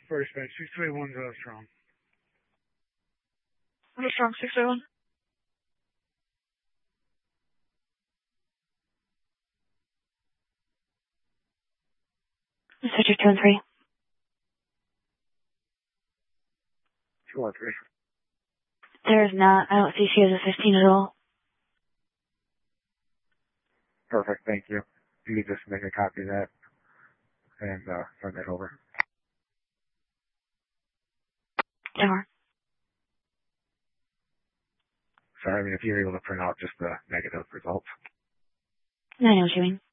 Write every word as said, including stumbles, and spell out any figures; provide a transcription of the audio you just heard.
First bench, six two eight one is uh, strong. What's strong, six two eight one? Sector two and three. two one three. There is not. I don't see she has a fifteen at all. Perfect, thank you. You can just make a copy of that and uh, send that over. Sure. Sorry, I mean, if you're able to print out just the negative results. I know what you mean.